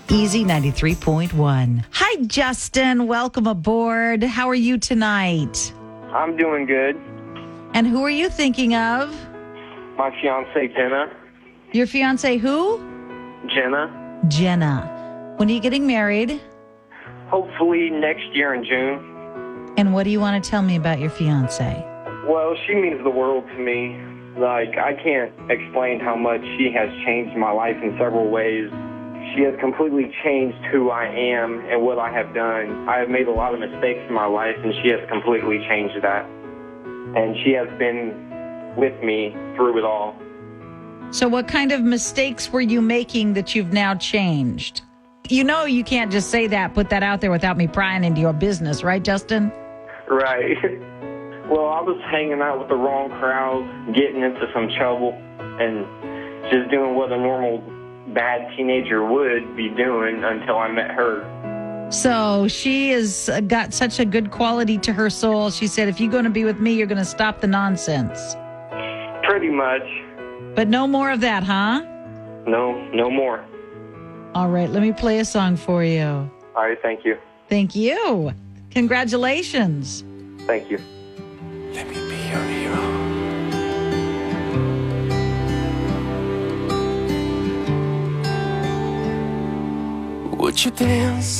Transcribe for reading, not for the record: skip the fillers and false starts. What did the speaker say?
Easy 93.1. Hi, Justin. Welcome aboard. How are you tonight? I'm doing good. And who are you thinking of? My fiance, Jenna. Your fiance who? Jenna. Jenna. When are you getting married? Hopefully next year in June. And what do you want to tell me about your fiance? Well, she means the world to me. Like, I can't explain how much she has changed my life in several ways. She has completely changed who I am and what I have done. I have made a lot of mistakes in my life, and she has completely changed that. And she has been with me through it all. So what kind of mistakes were you making that you've now changed? You know you can't just say that, put that out there without me prying into your business, right, Justin? Right. Well, I was hanging out with the wrong crowd, getting into some trouble, and just doing what a normal bad teenager would be doing until I met her. So she has got such a good quality to her soul. She said, if you're going to be with me, you're going to stop the nonsense. Pretty much. But no more of that, huh? No more. All right, let me play a song for you. All right, thank you. Thank you. Congratulations. Thank you. Let me be your hero. Would you dance